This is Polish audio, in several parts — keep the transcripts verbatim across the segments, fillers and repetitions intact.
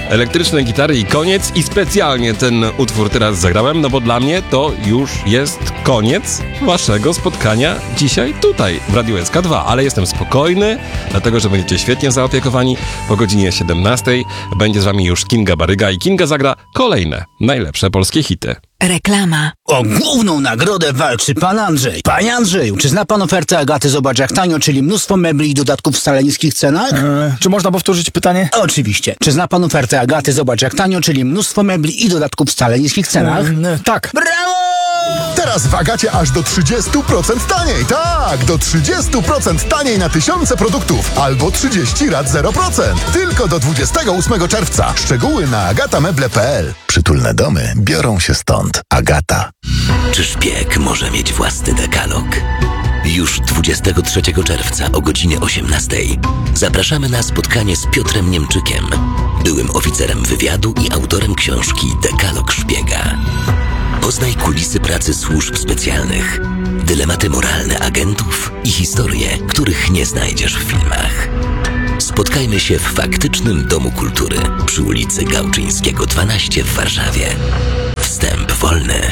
elektryczne gitary i koniec. I specjalnie ten utwór teraz zagrałem, no bo dla mnie to już jest koniec waszego spotkania dzisiaj tutaj w Radiu S K dwa. Ale jestem spokojny, dlatego że będziecie świetnie zaopiekowani. Po godzinie siedemnastej będzie z wami już Kinga Baryga i Kinga zagra kolejne najlepsze polskie hity. Reklama. O główną nagrodę walczy pan Andrzej. Panie Andrzeju, czy zna pan ofertę Agaty Zobacz jak tanio, czyli mnóstwo mebli i dodatków w stale niskich cenach? Eee, czy można powtórzyć pytanie? Oczywiście. Czy zna pan ofertę Agaty Zobacz jak tanio, czyli mnóstwo mebli i dodatków w stale niskich cenach? Eee, tak. Brawo! Teraz w Agacie aż do trzydzieści procent taniej. Tak, do trzydzieści procent taniej na tysiące produktów. Albo trzydzieści rat zero procent. Tylko do dwudziestego ósmego czerwca. Szczegóły na agatameble kropka p l. Przytulne domy biorą się stąd. Agata. Czy szpieg może mieć własny dekalog? Już dwudziestego trzeciego czerwca o godzinie osiemnastej zapraszamy na spotkanie z Piotrem Niemczykiem, byłym oficerem wywiadu i autorem książki Dekalog szpiega. Poznaj kulisy pracy służb specjalnych, dylematy moralne agentów i historie, których nie znajdziesz w filmach. Spotkajmy się w faktycznym Domu Kultury przy ulicy Gałczyńskiego dwanaście w Warszawie. Wstęp wolny.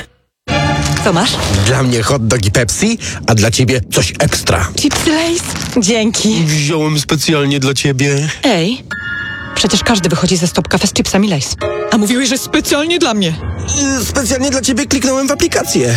Co masz? Dla mnie hot dog i Pepsi, a dla ciebie coś ekstra. Chipsy Lay's? Dzięki. Wziąłem specjalnie dla ciebie. Ej, przecież każdy wychodzi ze Stop Cafe z chipsami Lay's. A mówiłeś, że specjalnie dla mnie. Yy, specjalnie dla ciebie kliknąłem w aplikację.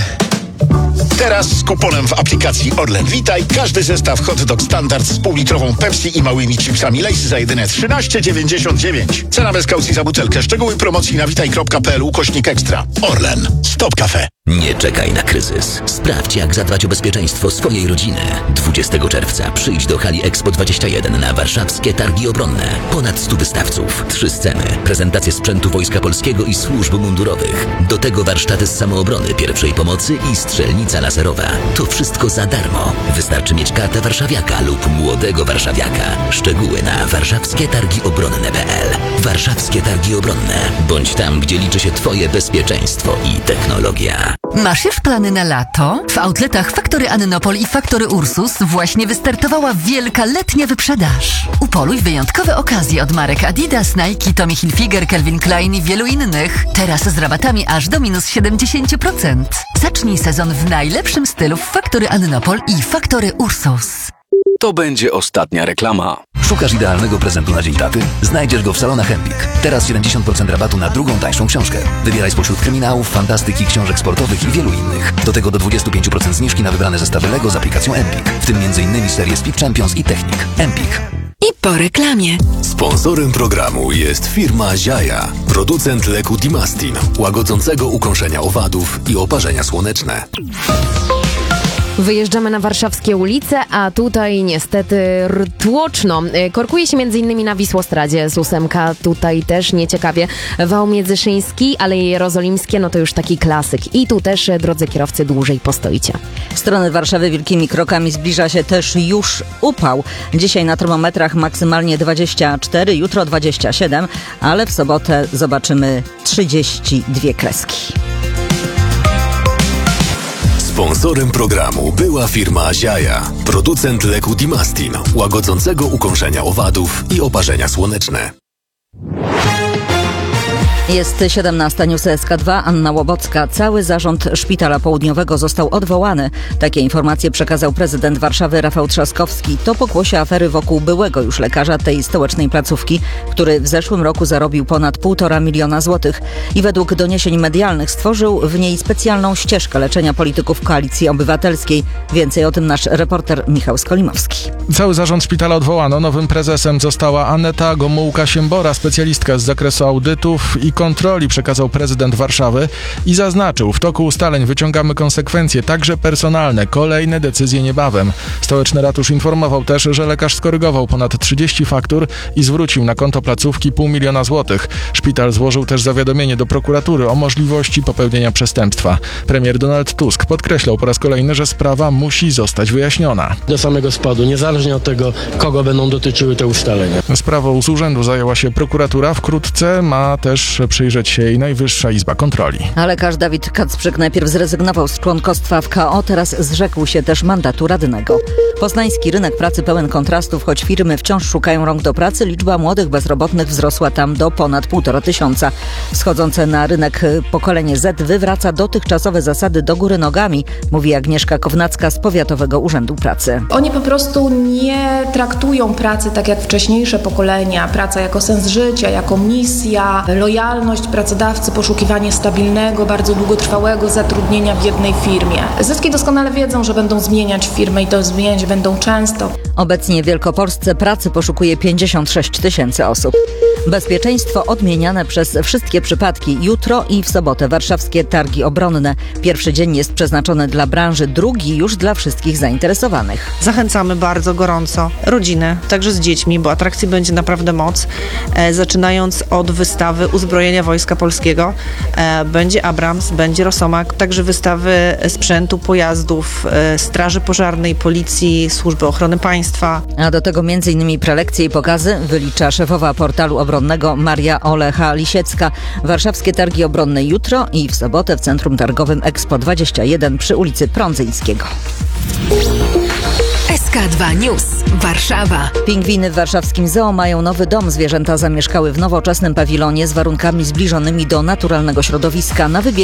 Teraz z kuponem w aplikacji Orlen Witaj każdy zestaw hot dog standard z półlitrową Pepsi i małymi chipsami Lay's za jedyne trzynaście dziewięćdziesiąt dziewięć. Cena bez kaucji za butelkę. Szczegóły promocji na witaj kropka p l ukośnik ekstra. Orlen. Stop Cafe. Nie czekaj na kryzys. Sprawdź, jak zadbać o bezpieczeństwo swojej rodziny. dwudziestego czerwca przyjdź do hali Expo dwadzieścia jeden na warszawskie targi obronne. Ponad stu wystawców, trzy sceny, prezentacje sprzętu Wojska Polskiego i służb mundurowych. Do tego warsztaty z samoobrony, pierwszej pomocy i strzelnica laserowa. To wszystko za darmo. Wystarczy mieć kartę warszawiaka lub młodego warszawiaka. Szczegóły na warszawskie targi obronne kropka p l. Warszawskie targi obronne. Bądź tam, gdzie liczy się twoje bezpieczeństwo i technologia. Masz już plany na lato? W outletach Faktory Annopol i Faktory Ursus właśnie wystartowała wielka letnia wyprzedaż. Upoluj wyjątkowe okazje od marek Adidas, Nike, Tommy Hilfiger, Calvin Klein i wielu innych. Teraz z rabatami aż do minus siedemdziesiąt procent. Zacznij sezon w najlepszym stylu w Faktory Annopol i Faktory Ursus. To będzie ostatnia reklama. Szukasz idealnego prezentu na Dzień Taty? Znajdziesz go w salonach Empik. Teraz siedemdziesiąt procent rabatu na drugą tańszą książkę. Wybieraj spośród kryminałów, fantastyki, książek sportowych i wielu innych. Do tego do dwadzieścia pięć procent zniżki na wybrane zestawy Lego z aplikacją Empik. W tym między innymi serię Speed Champions i Technik. Empik. I po reklamie. Sponsorem programu jest firma Ziaja, producent leku Dimastin, łagodzącego ukąszenia owadów i oparzenia słoneczne. Wyjeżdżamy na warszawskie ulice, a tutaj niestety tłoczno. Korkuje się m.in. na Wisłostradzie z ósemka, tutaj też nieciekawie. Wał Międzyszyński, Aleje Jerozolimskie, no to już taki klasyk. I tu też, drodzy kierowcy, dłużej postoicie. W stronę Warszawy wielkimi krokami zbliża się też już upał. Dzisiaj na termometrach maksymalnie dwadzieścia cztery, jutro dwadzieścia siedem, ale w sobotę zobaczymy trzydzieści dwie kreski. Sponsorem programu była firma Ziaja, producent leku Dimastin, łagodzącego ukąszenia owadów i oparzenia słoneczne. Jest siedemnasta, News S K dwa, Anna Łobocka. Cały zarząd Szpitala Południowego został odwołany. Takie informacje przekazał prezydent Warszawy Rafał Trzaskowski. To pokłosie afery wokół byłego już lekarza tej stołecznej placówki, który w zeszłym roku zarobił ponad półtora miliona złotych i według doniesień medialnych stworzył w niej specjalną ścieżkę leczenia polityków Koalicji Obywatelskiej. Więcej o tym nasz reporter Michał Skolimowski. Cały zarząd szpitala odwołano. Nowym prezesem została Aneta Gomułka-Siembora, specjalistka z zakresu audytów i kontroli, przekazał prezydent Warszawy i zaznaczył: w toku ustaleń wyciągamy konsekwencje, także personalne. Kolejne decyzje niebawem. Stołeczny ratusz informował też, że lekarz skorygował ponad trzydzieści faktur i zwrócił na konto placówki pół miliona złotych. Szpital złożył też zawiadomienie do prokuratury o możliwości popełnienia przestępstwa. Premier Donald Tusk podkreślał po raz kolejny, że sprawa musi zostać wyjaśniona. Do samego spadu, niezależnie od tego, kogo będą dotyczyły te ustalenia. Sprawą z urzędu zajęła się prokuratura. Wkrótce ma też może przyjrzeć się jej Najwyższa Izba Kontroli. A lekarz Dawid Kacprzyk najpierw zrezygnował z członkostwa w K O, teraz zrzekł się też mandatu radnego. Poznański rynek pracy pełen kontrastów, choć firmy wciąż szukają rąk do pracy, liczba młodych bezrobotnych wzrosła tam do ponad półtora tysiąca. Wschodzące na rynek pokolenie Z wywraca dotychczasowe zasady do góry nogami, mówi Agnieszka Kownacka z Powiatowego Urzędu Pracy. Oni po prostu nie traktują pracy tak jak wcześniejsze pokolenia. Praca jako sens życia, jako misja, lojalność pracodawcy, poszukiwanie stabilnego, bardzo długotrwałego zatrudnienia w jednej firmie. Zyski doskonale wiedzą, że będą zmieniać firmę i to zmieniać będą często. Obecnie w Wielkopolsce pracy poszukuje pięćdziesiąt sześć tysięcy osób. Bezpieczeństwo odmieniane przez wszystkie przypadki. Jutro i w sobotę warszawskie targi obronne. Pierwszy dzień jest przeznaczony dla branży, drugi już dla wszystkich zainteresowanych. Zachęcamy bardzo gorąco rodziny, także z dziećmi, bo atrakcji będzie naprawdę moc. E, zaczynając od wystawy uzbrojenia Wojska Polskiego. E, będzie Abrams, będzie Rosomak, także wystawy sprzętu, pojazdów, e, Straży Pożarnej, Policji, Służby Ochrony Państwa. A do tego między innymi prelekcje i pokazy, wylicza szefowa portalu obronnego Maria Olecha-Lisiecka. Warszawskie targi obronne jutro i w sobotę w Centrum Targowym Expo dwadzieścia jeden przy ulicy Prądzyńskiego. S K dwa News. Warszawa. Pingwiny w warszawskim zoo mają nowy dom. Zwierzęta zamieszkały w nowoczesnym pawilonie z warunkami zbliżonymi do naturalnego środowiska. Na wybie